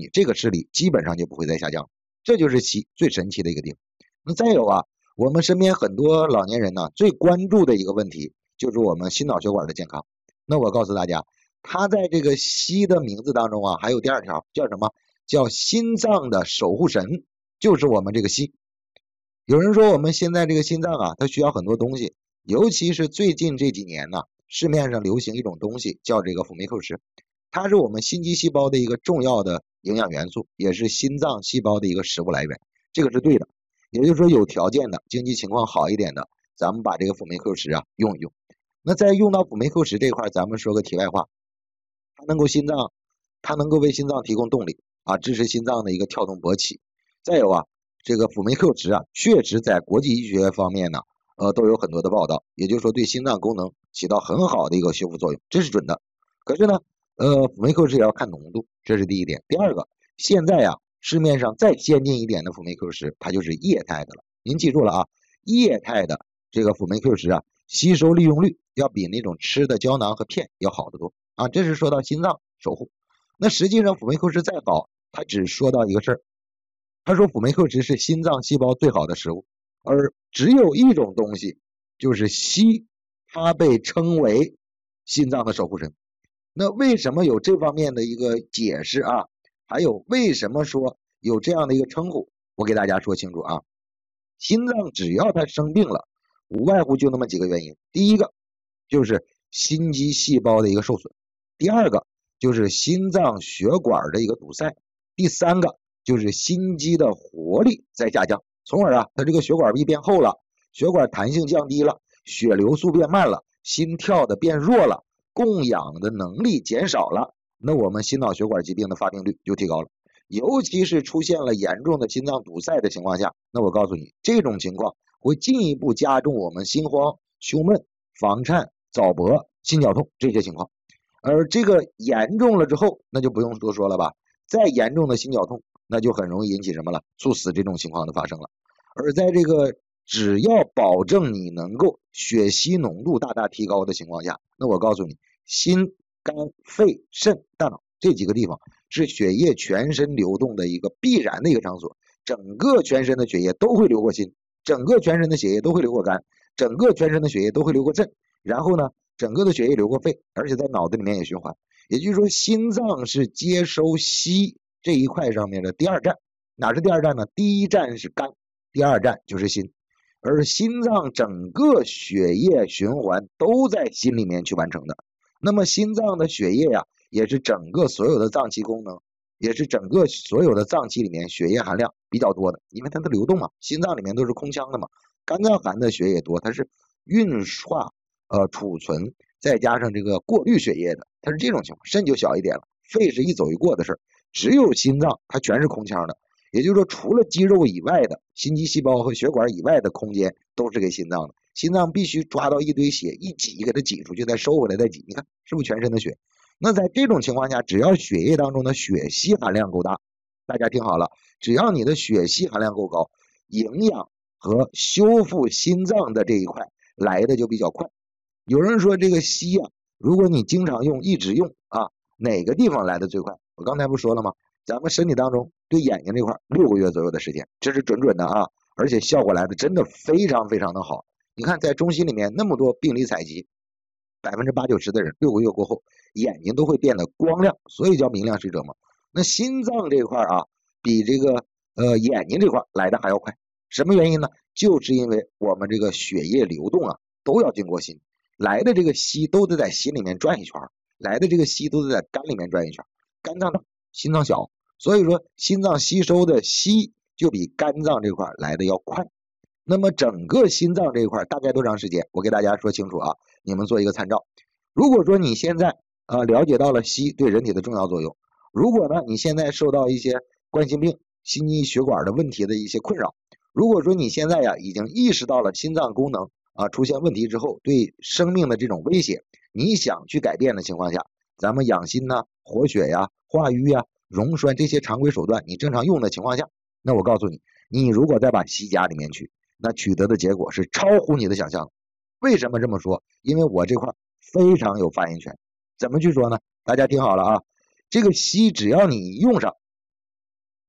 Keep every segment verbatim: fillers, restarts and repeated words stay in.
你，这个视力基本上就不会再下降。这就是硒最神奇的一个地方。那再有啊，我们身边很多老年人呢，最关注的一个问题就是我们心脑血管的健康。那我告诉大家，它在这个硒的名字当中啊，还有第二条叫什么？叫心脏的守护神，就是我们这个硒。有人说我们现在这个心脏啊，它需要很多东西，尤其是最近这几年呢，市面上流行一种东西叫这个辅酶 Q 十，它是我们心肌细胞的一个重要的营养元素，也是心脏细胞的一个食物来源，这个是对的。也就是说，有条件的、经济情况好一点的，咱们把这个辅酶 Q 十啊用一用。那在用到辅酶 Q 十这块，咱们说个题外话，它能够心脏，它能够为心脏提供动力啊，支持心脏的一个跳动勃起。再有啊，这个辅酶 Q 十啊，确实在国际医学方面呢，呃，都有很多的报道，也就是说对心脏功能起到很好的一个修复作用，这是准的。可是呢，呃，辅酶 Q 十也要看浓度，这是第一点。第二个，现在呀、啊，市面上再先进一点的辅酶 Q 十，它就是液态的了。您记住了啊，液态的这个辅酶 Q 十啊，吸收利用率要比那种吃的胶囊和片要好得多啊。这是说到心脏守护。那实际上辅酶 Q 十再好，它只说到一个事儿，他说辅酶 Q 十是心脏细胞最好的食物，而只有一种东西，就是硒，它被称为心脏的守护神。那为什么有这方面的一个解释啊？还有为什么说有这样的一个称呼？我给大家说清楚啊。心脏只要它生病了，无外乎就那么几个原因。第一个就是心肌细胞的一个受损，第二个就是心脏血管的一个堵塞，第三个就是心肌的活力在下降，从而啊，它这个血管壁变厚了，血管弹性降低了，血流速变慢了，心跳的变弱了，供氧的能力减少了，那我们心脑血管疾病的发病率就提高了。尤其是出现了严重的心脏堵塞的情况下，那我告诉你，这种情况会进一步加重我们心慌、胸闷、房颤、早搏、心绞痛这些情况。而这个严重了之后，那就不用多说了吧。再严重的心绞痛，那就很容易引起什么了？猝死这种情况的发生了。而在这个只要保证你能够血硒浓度大大提高的情况下，那我告诉你，心、肝、肺、肾、大脑这几个地方是血液全身流动的一个必然的一个场所，整个全身的血液都会流过心，整个全身的血液都会流过肝，整个全身的血液都会流过肾，然后呢，整个的血液流过肺，而且在脑子里面也循环。也就是说，心脏是接收硒这一块上面的第二站。哪是第二站呢？第一站是肝，第二站就是心。而心脏整个血液循环都在心里面去完成的。那么心脏的血液呀、啊，也是整个所有的脏器功能，也是整个所有的脏器里面血液含量比较多的，因为它的流动嘛，心脏里面都是空腔的嘛。肝脏含的血液多，它是运化、呃储存，再加上这个过滤血液的，它是这种情况。肾就小一点了，肺是一走一过的事儿，只有心脏它全是空腔的。也就是说，除了肌肉以外的心肌细胞和血管以外的空间都是给心脏的。心脏必须抓到一堆血，一挤给它挤出去，再收回来再挤。你看是不是全身的血？那在这种情况下，只要血液当中的血硒含量够大，大家听好了，只要你的血硒含量够高，营养和修复心脏的这一块来的就比较快。有人说这个硒啊，如果你经常用，一直用啊，哪个地方来的最快？我刚才不说了吗？咱们身体当中对眼睛这块六个月左右的时间，这是准准的啊，而且效果来的真的非常非常的好。你看在中心里面那么多病理采集，百分之八九十的人六个月过后眼睛都会变得光亮，所以叫明亮使者嘛。那心脏这块啊，比这个呃眼睛这块来的还要快。什么原因呢？就是因为我们这个血液流动啊，都要经过心，来的这个硒都得在心里面转一圈，来的这个硒都得在肝里面转一圈。肝脏大，心脏小，所以说心脏吸收的硒就比肝脏这块来的要快。那么整个心脏这一块大概多长时间？我给大家说清楚啊，你们做一个参照。如果说你现在呃了解到了硒对人体的重要作用，如果呢你现在受到一些冠心病、心肌血管的问题的一些困扰，如果说你现在呀已经意识到了心脏功能啊出现问题之后对生命的这种威胁，你想去改变的情况下，咱们养心呐、活血呀、化瘀呀、溶栓这些常规手段你正常用的情况下，那我告诉你，你如果再把硒加里面去，那取得的结果是超乎你的想象。为什么这么说？因为我这块非常有发言权。怎么去说呢？大家听好了啊，这个硒只要你用上，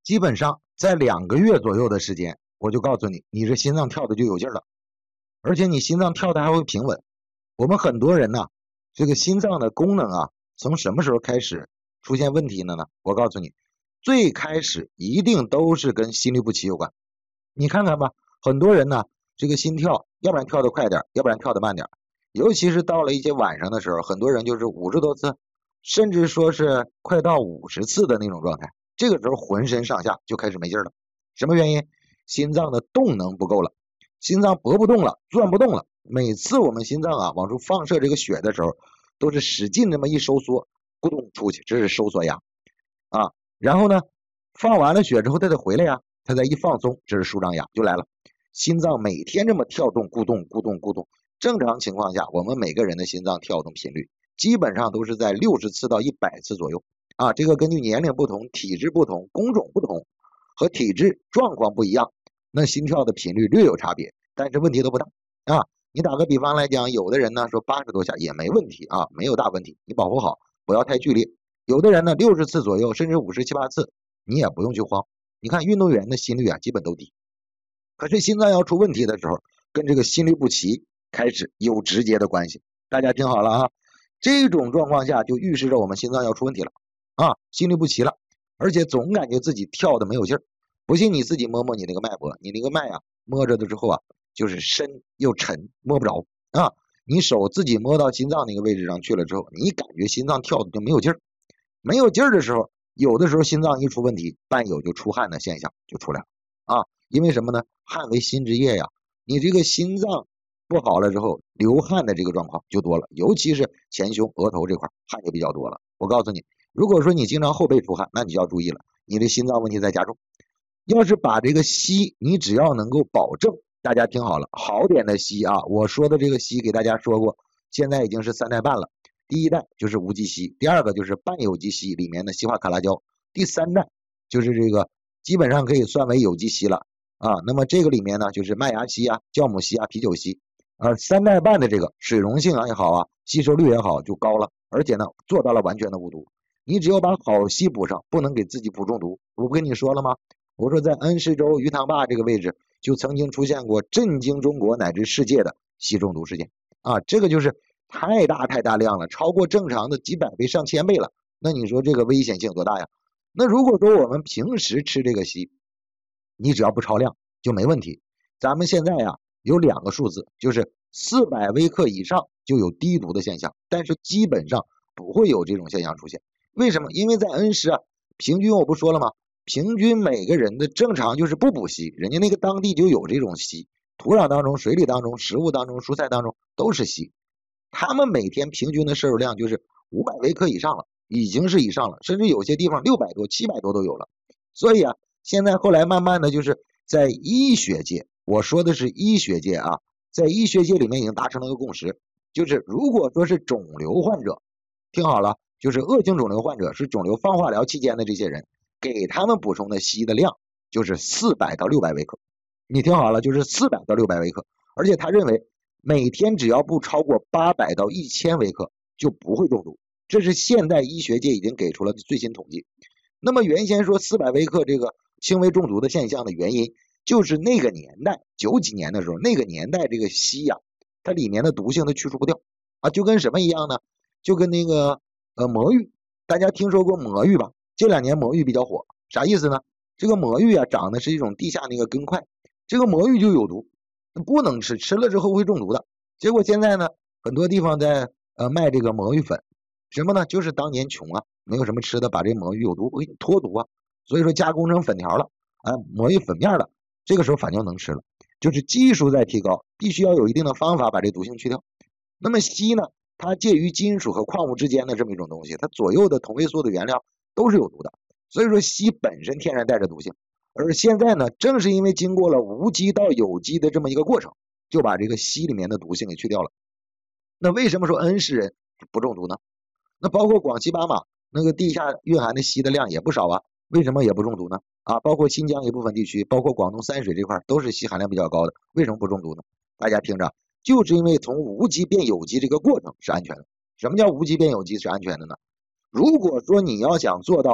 基本上在两个月左右的时间，我就告诉你，你这心脏跳的就有劲了，而且你心脏跳的还会平稳。我们很多人呢，这个心脏的功能啊，从什么时候开始出现问题了呢？我告诉你，最开始一定都是跟心律不齐有关。你看看吧，很多人呢，这个心跳要不然跳得快点，要不然跳得慢点，尤其是到了一些晚上的时候，很多人就是五十多次，甚至说是快到五十次的那种状态。这个时候浑身上下就开始没劲了，什么原因？心脏的动能不够了，心脏搏不动了，转不动了。每次我们心脏啊往出放射这个血的时候，都是使劲这么一收缩，咕咚出去，这是收缩压啊。然后呢，放完了血之后它得回来呀，它再一放松，这是舒张压就来了。心脏每天这么跳动，咕咚咕咚咕咚。正常情况下，我们每个人的心脏跳动频率基本上都是在六十次到一百次左右啊。这个根据年龄不同、体质不同、工种不同和体质状况不一样，那心跳的频率略有差别，但是问题都不大啊。你打个比方来讲，有的人呢说八十多下也没问题啊，没有大问题，你保护好，不要太剧烈。有的人呢六十次左右，甚至五十七八次，你也不用去慌。你看运动员的心率啊基本都低，可是心脏要出问题的时候，跟这个心律不齐开始有直接的关系。大家听好了啊，这种状况下就预示着我们心脏要出问题了啊，心律不齐了，而且总感觉自己跳的没有劲儿。不信你自己摸摸你那个脉搏，你那个脉啊摸着的之后啊，就是深又沉，摸不着啊。你手自己摸到心脏那个位置上去了之后，你感觉心脏跳的就没有劲儿，没有劲儿的时候，有的时候心脏一出问题，伴有就出汗的现象就出来了啊。因为什么呢？汗为心之液呀，你这个心脏不好了之后，流汗的这个状况就多了，尤其是前胸、额头这块汗就比较多了。我告诉你，如果说你经常后背出汗，那你就要注意了，你的心脏问题在加重。要是把这个硒，你只要能够保证，大家听好了，好点的硒啊，我说的这个硒给大家说过，现在已经是三代半了。第一代就是无机硒，第二个就是半有机硒里面的硒化卡拉胶，第三代就是这个基本上可以算为有机硒了啊。那么这个里面呢，就是麦芽硒啊、酵母硒啊、啤酒硒，而三代半的这个水溶性也好啊，吸收率也好就高了，而且呢做到了完全的无毒。你只有把好硒补上，不能给自己补中毒。我不跟你说了吗？我说在恩施州鱼塘坝这个位置就曾经出现过震惊中国乃至世界的硒中毒事件啊，这个就是太大太大量了，超过正常的几百倍上千倍了。那你说这个危险性多大呀？那如果说我们平时吃这个硒，你只要不超量就没问题。咱们现在呀有两个数字，就是四百微克以上就有低毒的现象，但是基本上不会有这种现象出现。为什么？因为在恩施啊，平均我不说了吗？平均每个人的正常就是不补硒，人家那个当地就有这种硒，土壤当中、水里当中、食物当中、蔬菜当中都是硒。他们每天平均的摄入量就是五百微克以上了，已经是以上了，甚至有些地方六百多、七百多都有了。所以啊，现在后来慢慢的就是在医学界，我说的是医学界啊，在医学界里面已经达成了一个共识，就是如果说是肿瘤患者，听好了，就是恶性肿瘤患者，是肿瘤放化疗期间的这些人，给他们补充的硒的量就是四百到六百微克。你听好了，就是四百到六百微克，而且他认为每天只要不超过八百到一千微克就不会中毒，这是现代医学界已经给出了最新统计。那么原先说四百微克这个轻微中毒的现象的原因，就是那个年代九几年的时候，那个年代这个硒呀、啊，它里面的毒性它去除不掉啊，就跟什么一样呢？就跟那个呃魔芋，大家听说过魔芋吧？这两年魔芋比较火，啥意思呢？这个魔芋啊，长的是一种地下那个根块，这个魔芋就有毒，不能吃，吃了之后会中毒的。结果现在呢，很多地方在呃卖这个魔芋粉，什么呢？就是当年穷啊，没有什么吃的，把这魔芋有毒，我给你脱毒啊，所以说加工成粉条了，啊，魔芋粉面了，这个时候反就能吃了。就是技术在提高，必须要有一定的方法把这毒性去掉。那么硒呢，它介于金属和矿物之间的这么一种东西，它左右的同位素的原料都是有毒的，所以说硒本身天然带着毒性。而现在呢，正是因为经过了无机到有机的这么一个过程，就把这个硒里面的毒性给去掉了。那为什么说恩施人不中毒呢？那包括广西巴马那个地下蕴含的硒的量也不少啊，为什么也不中毒呢？啊，包括新疆一部分地区，包括广东三水这块都是硒含量比较高的，为什么不中毒呢？大家听着，就是因为从无机变有机这个过程是安全的。什么叫无机变有机是安全的呢？如果说你要想做到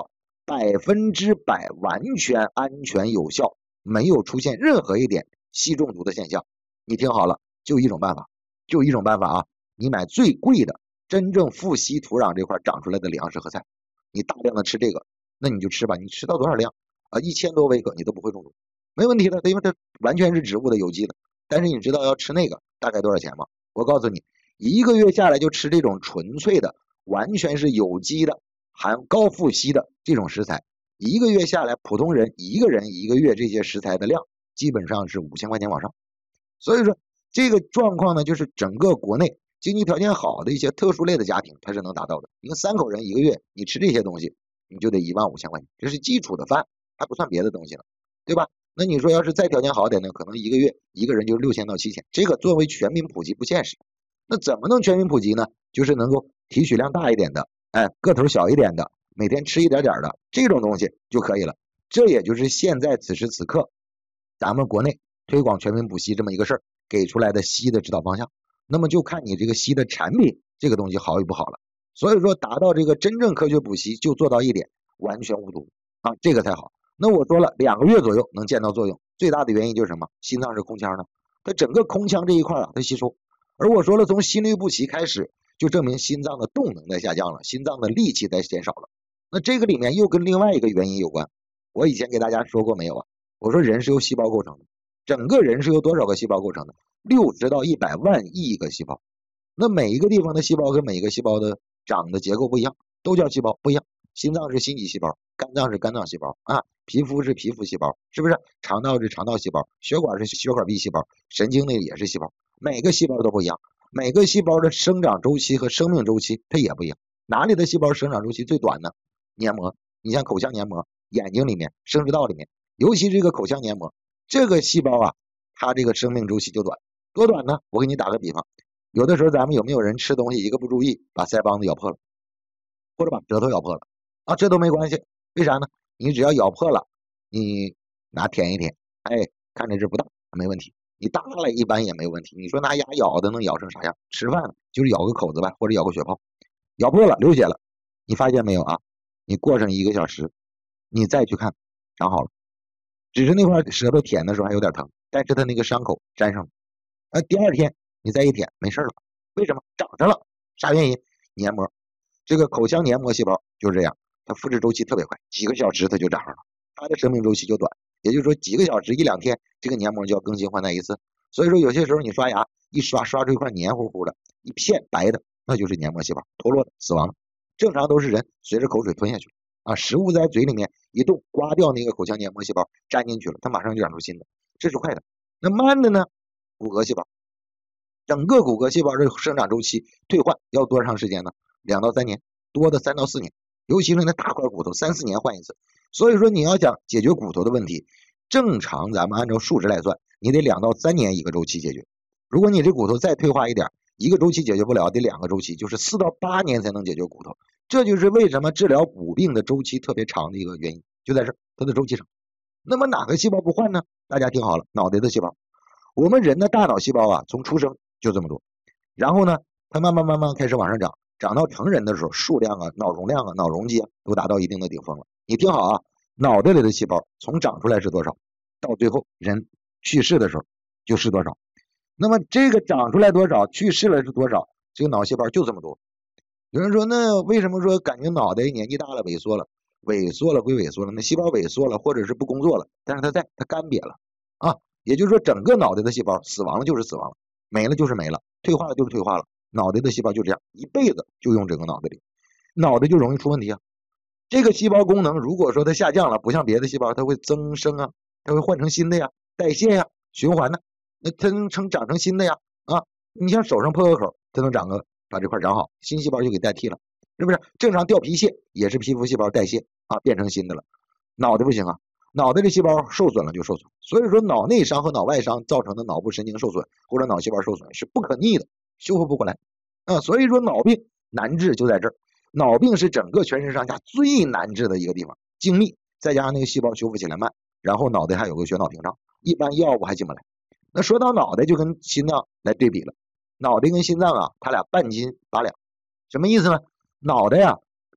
百分之百完全安全有效，没有出现任何一点硒中毒的现象。你听好了，就一种办法，就一种办法啊！你买最贵的真正富硒土壤这块长出来的粮食和菜，你大量的吃这个，那你就吃吧，你吃到多少量啊？一千多微克你都不会中毒，没问题的，因为它完全是植物的有机的。但是你知道要吃那个大概多少钱吗？我告诉你，一个月下来就吃这种纯粹的完全是有机的含高富硒的这种食材，一个月下来普通人一个人一个月这些食材的量基本上是五千块钱往上。所以说这个状况呢，就是整个国内经济条件好的一些特殊类的家庭它是能达到的。你看三口人一个月你吃这些东西你就得一万五千块钱，这是基础的饭，还不算别的东西了，对吧？那你说要是再条件好点呢，可能一个月一个人就六千到七千，这个作为全民普及不现实。那怎么能全民普及呢？就是能够提取量大一点的，哎，个头小一点的，每天吃一点点的这种东西就可以了。这也就是现在此时此刻咱们国内推广全民补硒这么一个事儿给出来的硒的指导方向。那么就看你这个硒的产品这个东西好与不好了。所以说达到这个真正科学补硒就做到一点，完全无毒啊，这个才好。那我说了，两个月左右能见到作用，最大的原因就是什么？心脏是空腔的，它整个空腔这一块啊，它吸收。而我说了，从心律不齐开始，就证明心脏的动能在下降了，心脏的力气在减少了。那这个里面又跟另外一个原因有关。我以前给大家说过没有啊？我说人是由细胞构成的，整个人是由多少个细胞构成的？六十到一百万亿个细胞。那每一个地方的细胞跟每一个细胞的长的结构不一样，都叫细胞不一样。心脏是心肌细胞，肝脏是肝脏细胞啊，皮肤是皮肤细胞，是不是？肠道是肠道细胞，血管是血管壁细胞，神经的也是细胞，每个细胞都不一样，每个细胞的生长周期和生命周期它也不一样。哪里的细胞生长周期最短呢？黏膜，你像口腔黏膜，眼睛里面，生殖道里面，尤其这个口腔黏膜，这个细胞啊，它这个生命周期就短，多短呢？我给你打个比方，有的时候咱们有没有人吃东西一个不注意，把腮帮子咬破了，或者把舌头咬破了？啊，这都没关系，为啥呢？你只要咬破了，你拿舔一舔，哎，看着这不大，没问题。你大了一般也没问题。你说拿牙咬的能咬成啥样？吃饭了就是咬个口子呗，或者咬个血泡，咬破了流血了，你发现没有啊？你过上一个小时，你再去看，长好了，只是那块舌头舔的时候还有点疼，但是它那个伤口粘上了。啊，第二天你再一舔，没事了，为什么？长上了，啥原因？黏膜，这个口腔黏膜细胞就是这样。它复制周期特别快，几个小时它就长上了，它的生命周期就短，也就是说几个小时一两天，这个黏膜就要更新换代一次。所以说有些时候你刷牙一刷刷出一块黏糊糊的，一片白的，那就是黏膜细胞脱落的死亡了。正常都是人随着口水吞下去啊，食物在嘴里面一动，刮掉那个口腔黏膜细胞粘进去了，它马上就长出新的，这是快的。那慢的呢？骨骼细胞，整个骨骼细胞的生长周期退换要多长时间呢？两到三年，多的三到四年。尤其是那大块骨头，三四年换一次。所以说你要想解决骨头的问题，正常咱们按照数值来算，你得两到三年一个周期解决。如果你这骨头再退化一点，一个周期解决不了，得两个周期，就是四到八年才能解决骨头。这就是为什么治疗骨病的周期特别长的一个原因，就在这，它的周期长。那么哪个细胞不换呢？大家听好了，脑袋的细胞。我们人的大脑细胞啊，从出生就这么多，然后呢，它慢慢慢慢开始往上长。长到成人的时候，数量啊、脑容量啊、脑容积啊，都达到一定的顶峰了。你听好啊，脑袋里的细胞从长出来是多少，到最后人去世的时候就是多少。那么这个长出来多少，去世了是多少，这个脑细胞就这么多。有人说，那为什么说感觉脑袋年纪大了萎缩了？萎缩了归萎缩了，那细胞萎缩了或者是不工作了，但是它在，它干瘪了啊。也就是说，整个脑袋的细胞死亡了就是死亡了，没了就是没了，退化了就是退化了。脑袋的细胞就这样，一辈子就用整个脑袋里，脑袋就容易出问题啊。这个细胞功能如果说它下降了，不像别的细胞它会增生啊，它会换成新的呀，代谢呀，循环呢，那它能成长成新的呀啊。你像手上破个口，它能长个把这块长好，新细胞就给代替了，是不是？正常掉皮屑也是皮肤细胞代谢啊，变成新的了。脑袋不行啊，脑袋的细胞受损了就受损，所以说脑内伤和脑外伤造成的脑部神经受损或者脑细胞受损是不可逆的，修复不过来啊。所以说脑病难治就在这儿，脑病是整个全身上下最难治的一个地方，精密，再加上那个细胞修复起来慢，然后脑袋还有个血脑屏障，一般药物还进不来。那说到脑袋就跟心脏来对比了，脑袋跟心脏啊，它俩半斤八两，什么意思呢？脑袋呀、啊、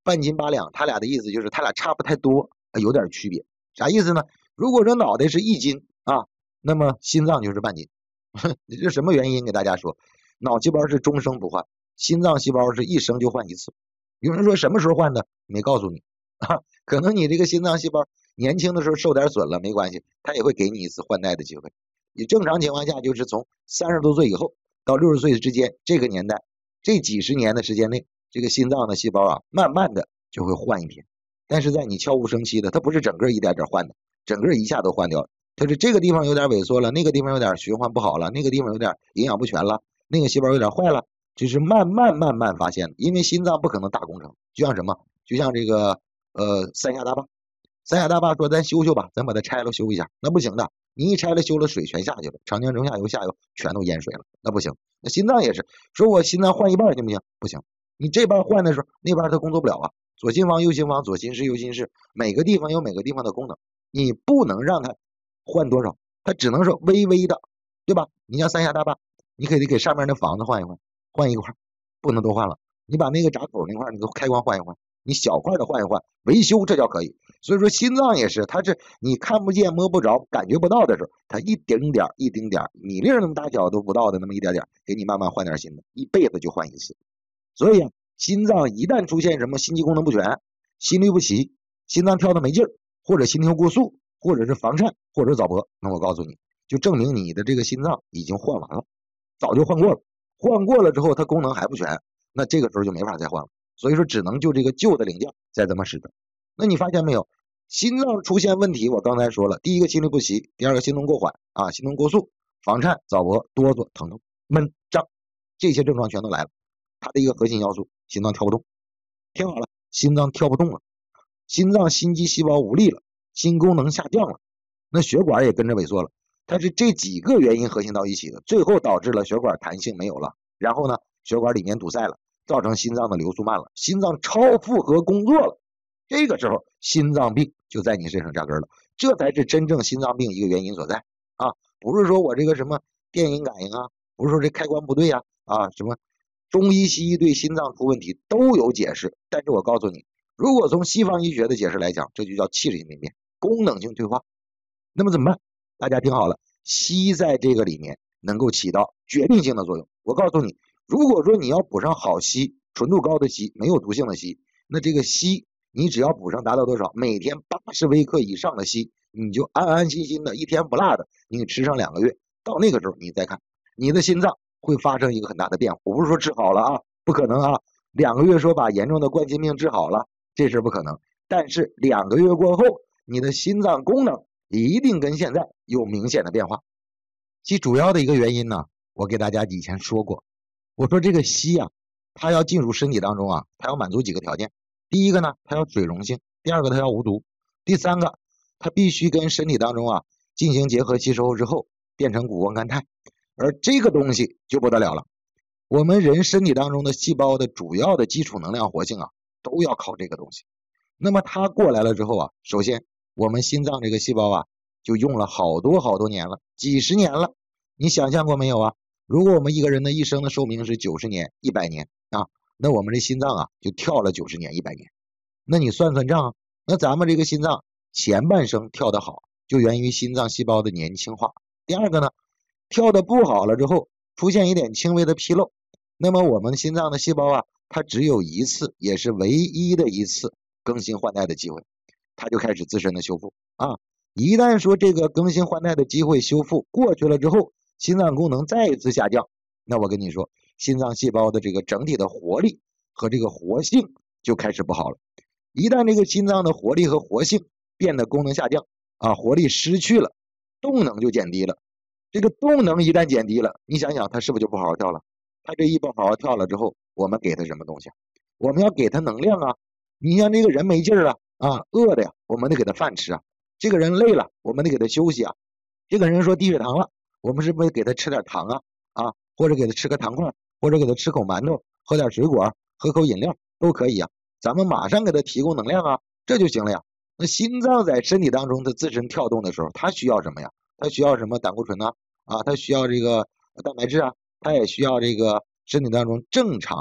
半斤八两，他俩的意思就是他俩差不太多，有点区别。啥意思呢？如果说脑袋是一斤啊，那么心脏就是半斤。这什么原因？给大家说，脑细胞是终生不换，心脏细胞是一生就换一次。有人说什么时候换的？没告诉你啊，可能你这个心脏细胞年轻的时候受点损了，没关系，他也会给你一次换代的机会。你正常情况下就是从三十多岁以后到六十岁之间，这个年代这几十年的时间内，这个心脏的细胞啊，慢慢的就会换一天。但是在你悄无声息的，它不是整个一点点换的，整个一下都换掉了。它是这个地方有点萎缩了，那个地方有点循环不好了，那个地方有点营养不全了，那个细胞有点坏了，就是慢慢慢慢发现的。因为心脏不可能大工程，就像什么，就像这个呃三峡大坝，三峡大坝说咱修修吧，咱把它拆了修一下，那不行的，你一拆了修了，水全下去了，长江中下游下游全都淹水了，那不行。那心脏也是，说我心脏换一半行不行？不行，你这半换的时候，那边它工作不了啊。左心房、右心房、左心室、右心室，每个地方有每个地方的功能，你不能让它换多少，它只能是微微的，对吧？你像三峡大坝，你可以给上面的房子换一换，换一块，不能多换了。你把那个闸口那块那个开关换一换，你小块的换一换，维修这叫可以。所以说心脏也是，它是你看不见、摸不着、感觉不到的时候，它一丁点一丁点米粒那么大小都不到的那么一点点，给你慢慢换点新的，一辈子就换一次。所以啊，心脏一旦出现什么心肌功能不全、心律不齐、心脏跳的没劲儿，或者心跳过速，或者是房颤，或者是早搏，那我告诉你，就证明你的这个心脏已经换完了，早就换过了。换过了之后，它功能还不全，那这个时候就没法再换了。所以说，只能就这个旧的零件再这么使的。那你发现没有？心脏出现问题，我刚才说了，第一个心律不齐，第二个心动过缓啊，心动过速，房颤、早搏、哆嗦、疼痛、闷胀，这些症状全都来了。它的一个核心要素，心脏跳不动。听好了，心脏跳不动了，心脏心肌细胞无力了，心功能下降了，那血管也跟着萎缩了。它是这几个原因核心到一起的，最后导致了血管弹性没有了，然后呢，血管里面堵塞了，造成心脏的流速慢了，心脏超负荷工作了。这个时候心脏病就在你身上扎根了，这才是真正心脏病一个原因所在啊！不是说我这个什么电音感应啊，不是说这开关不对呀 啊, 啊什么中医西医对心脏出问题都有解释，但是我告诉你，如果从西方医学的解释来讲，这就叫器质性病变、功能性退化。那么怎么办？大家听好了，硒在这个里面能够起到决定性的作用。我告诉你，如果说你要补上好硒，纯度高的硒，没有毒性的硒，那这个硒你只要补上达到多少？每天八十微克以上的硒，你就安安心心的一天不落的，你吃上两个月，到那个时候你再看，你的心脏会发生一个很大的变化。我不是说治好了啊，不可能啊，两个月说把严重的冠心病治好了，这事不可能。但是两个月过后，你的心脏功能一定跟现在有明显的变化。其主要的一个原因呢，我给大家以前说过，我说这个硒啊，它要进入身体当中啊，它要满足几个条件。第一个呢，它要水溶性；第二个，它要无毒；第三个，它必须跟身体当中啊进行结合吸收之后变成谷胱甘肽，而这个东西就不得了了。我们人身体当中的细胞的主要的基础能量活性啊，都要靠这个东西。那么它过来了之后啊，首先我们心脏这个细胞啊，就用了好多好多年了，几十年了。你想象过没有啊？如果我们一个人的一生的寿命是九十年、一百年啊。那我们这心脏啊就跳了九十年一百年，那你算算账啊，那咱们这个心脏前半生跳得好，就源于心脏细胞的年轻化。第二个呢，跳得不好了之后出现一点轻微的纰漏，那么我们心脏的细胞啊，它只有一次，也是唯一的一次更新换代的机会，它就开始自身的修复啊。一旦说这个更新换代的机会修复过去了之后，心脏功能再一次下降，那我跟你说，心脏细胞的这个整体的活力和这个活性就开始不好了。一旦这个心脏的活力和活性变得功能下降啊，活力失去了，动能就减低了。这个动能一旦减低了，你想想它是不是就不好好跳了？它这一不好好跳了之后，我们给它什么东西啊？我们要给它能量啊。你像这个人没劲儿啊，啊饿的呀，我们得给他饭吃啊。这个人累了，我们得给他休息啊。这个人说低血糖了，我们是不是给他吃点糖啊？啊，或者给他吃个糖块，或者给他吃口馒头，喝点水果，喝口饮料都可以啊。咱们马上给他提供能量啊，这就行了呀。那心脏在身体当中它自身跳动的时候，它需要什么呀？它需要什么胆固醇呢？啊，它需要这个蛋白质啊，它也需要这个身体当中正常的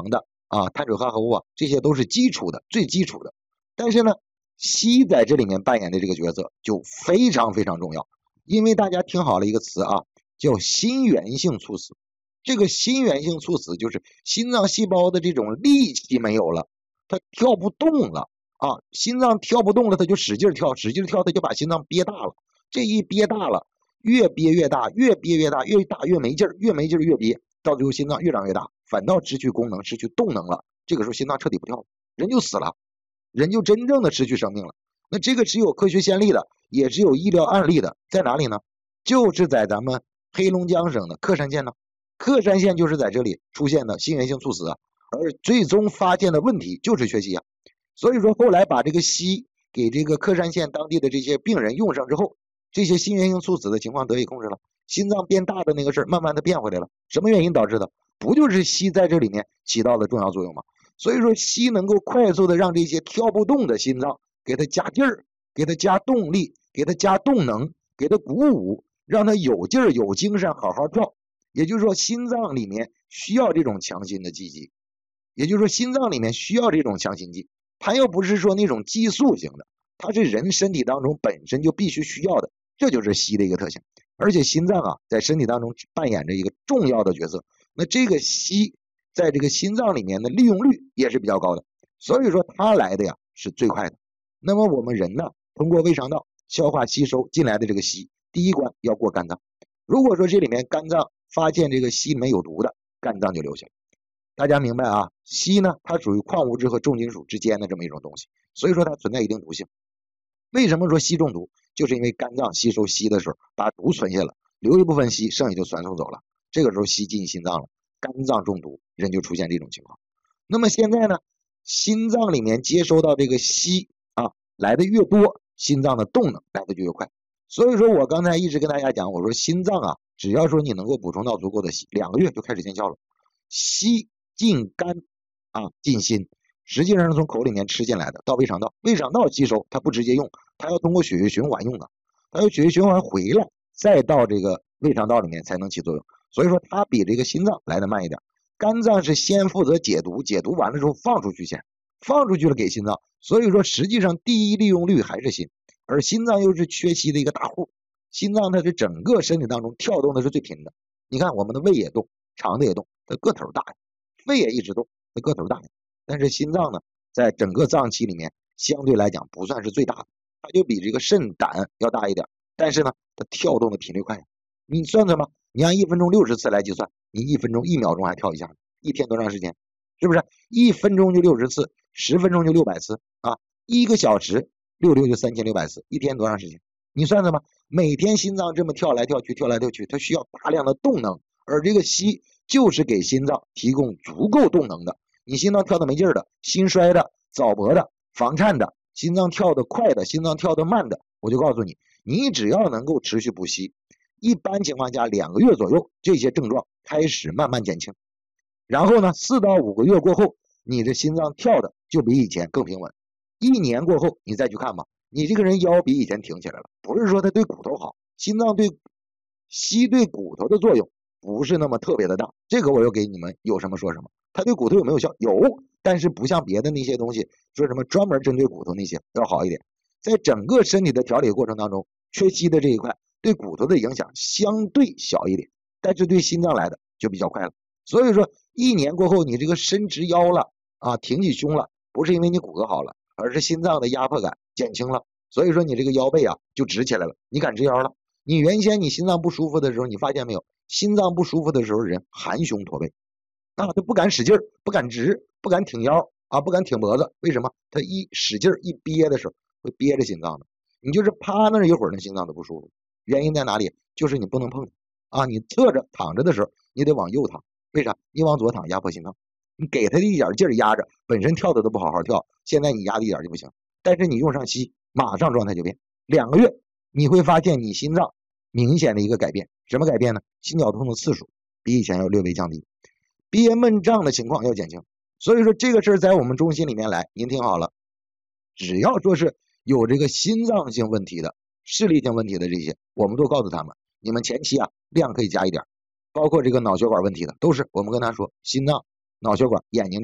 啊、碳水化合物啊，这些都是基础的，最基础的。但是呢，硒在这里面扮演的这个角色就非常非常重要，因为大家听好了一个词啊，叫心源性猝死。这个心源性猝死就是心脏细胞的这种力气没有了，它跳不动了啊，心脏跳不动了，它就使劲跳，使劲跳，它就把心脏憋大了。这一憋大了，越憋越大，越憋越大，越大越没劲儿，越没劲儿越憋，到最后心脏越长越大，反倒失去功能，失去动能了。这个时候心脏彻底不跳了，人就死了，人就真正的失去生命了。那这个是有科学先例的，也是有医疗案例的，在哪里呢？就是在咱们黑龙江省的克山县呢。克山县就是在这里出现的心源性猝死啊，而最终发现的问题就是缺硒啊。所以说后来把这个硒给这个克山县当地的这些病人用上之后，这些心源性猝死的情况得以控制了，心脏变大的那个事儿慢慢的变回来了。什么原因导致的？不就是硒在这里面起到了重要作用吗？所以说硒能够快速的让这些跳不动的心脏给它加劲儿，给它加动力，给它加动能，给它鼓舞，让它有劲儿有精神好好跳。也就是说心脏里面需要这种强心的剂剂，也就是说心脏里面需要这种强心剂，它又不是说那种激素型的，它是人身体当中本身就必须需要的，这就是硒的一个特性。而且心脏啊在身体当中扮演着一个重要的角色，那这个硒在这个心脏里面的利用率也是比较高的，所以说它来的呀是最快的。那么我们人呢，通过胃肠道消化吸收进来的这个硒，第一关要过肝脏。如果说这里面肝脏发现这个硒里面有毒的，肝脏就留下了。大家明白啊？硒呢，它属于矿物质和重金属之间的这么一种东西，所以说它存在一定毒性。为什么说硒中毒？就是因为肝脏吸收硒的时候把毒存下了，留一部分硒，剩下就传送走了。这个时候硒进心脏了，肝脏中毒，人就出现这种情况。那么现在呢，心脏里面接收到这个硒啊来的越多，心脏的动能来的就越快。所以说我刚才一直跟大家讲，我说心脏啊，只要说你能够补充到足够的硒，两个月就开始见效了。硒进肝啊，进心，实际上是从口里面吃进来的，到胃肠道，胃肠道吸收，它不直接用，它要通过血液循环用的，它要血液循环回来，再到这个胃肠道里面才能起作用。所以说它比这个心脏来的慢一点。肝脏是先负责解毒，解毒完了之后放出去先，放出去了给心脏。所以说实际上第一利用率还是心。而心脏又是缺硒的一个大户，心脏它是整个身体当中跳动的是最频的。你看我们的胃也动，肠子也动，它个头大，肺也一直动，它个头大。但是心脏呢，在整个脏器里面相对来讲不算是最大的，它就比这个肾胆要大一点。但是呢，它跳动的频率快。你算算吧，你按一分钟六十次来计算，你一分钟一秒钟还跳一下，一天多长时间？是不是？一分钟就六十次，十分钟就六百次啊，一个小时。六六就三千六百次，一天多长时间？你算算吧。每天心脏这么跳来跳去，跳来跳去，它需要大量的动能，而这个硒就是给心脏提供足够动能的。你心脏跳的没劲儿的，心衰的，早搏的，房颤的，心脏跳得快的，心脏跳得慢的，我就告诉你，你只要能够持续补硒，一般情况下两个月左右，这些症状开始慢慢减轻。然后呢，四到五个月过后，你的心脏跳的就比以前更平稳。一年过后你再去看吧，你这个人腰比以前挺起来了，不是说它对骨头好，心脏对硒对骨头的作用不是那么特别的大，这个我又给你们有什么说什么。它对骨头有没有效？有，但是不像别的那些东西说什么专门针对骨头那些要好一点。在整个身体的调理过程当中，缺硒的这一块对骨头的影响相对小一点，但是对心脏来的就比较快了。所以说一年过后你这个伸直腰了啊，挺起胸了，不是因为你骨骼好了，而是心脏的压迫感减轻了，所以说你这个腰背啊就直起来了，你敢直腰了。你原先你心脏不舒服的时候，你发现没有，心脏不舒服的时候人含胸驼背啊，他不敢使劲儿，不敢直，不敢挺腰啊，不敢挺脖子。为什么？他一使劲一憋的时候会憋着心脏的，你就是趴那一会儿，那心脏都不舒服。原因在哪里？就是你不能碰啊，你侧着躺着的时候你得往右躺，为啥？你往左躺压迫心脏，你给他的一点劲儿压着，本身跳的都不好好跳，现在你压的一点就不行。但是你用上硒，马上状态就变，两个月你会发现你心脏明显的一个改变。什么改变呢？心绞痛的次数比以前要略微降低，憋闷胀的情况要减轻。所以说这个事儿在我们中心里面来，您听好了，只要说是有这个心脏性问题的、视力性问题的这些，我们都告诉他们，你们前期啊量可以加一点，包括这个脑血管问题的，都是我们跟他说心脏、脑血管、眼睛这块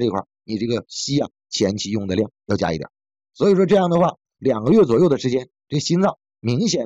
你这个硒啊前期用的量要加一点。所以说这样的话，两个月左右的时间，这心脏明显